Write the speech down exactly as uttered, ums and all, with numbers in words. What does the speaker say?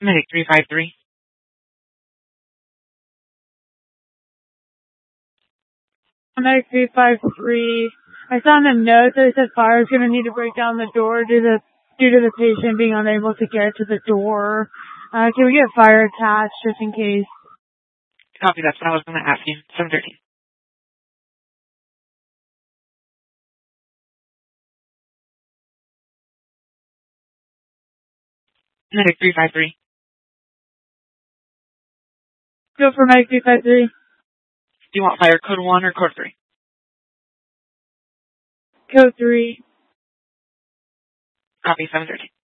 Medic three five three. Medic three five three. I saw in the notes that it said fire is going to need to break down the door due to, due to the patient being unable to get to the door. Uh, can we get fire attached just in case? Copy, that's what I was going to ask you. seven thirteen. Medic three five three. Go for Medic three five three. Do you want fire code one or code three? Code three. Copy, seven thirteen.